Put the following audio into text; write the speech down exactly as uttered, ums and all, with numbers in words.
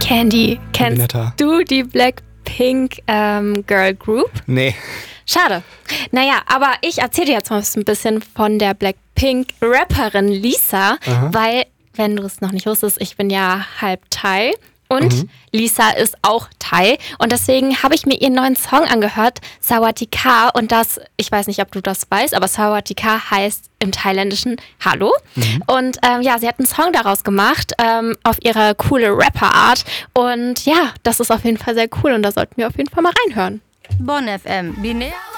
Candy, kennst Vinetta. du die Blackpink ähm, Girl Group? Nee. Schade. Naja, aber ich erzähle dir jetzt mal ein bisschen von der Blackpink-Rapperin Lisa, Aha. weil, wenn du es noch nicht wusstest, ich bin ja halb Thai und Mhm. Lisa ist auch Thai und deswegen habe ich mir ihren neuen Song angehört, Sawadika, und das, ich weiß nicht, ob du das weißt, aber Sawadika heißt im Thailändischen Hallo. Mhm. Und ähm, ja, sie hat einen Song daraus gemacht, ähm, auf ihre coole Rapper-Art, und ja, das ist auf jeden Fall sehr cool und da sollten wir auf jeden Fall mal reinhören. Bonn F M, binär.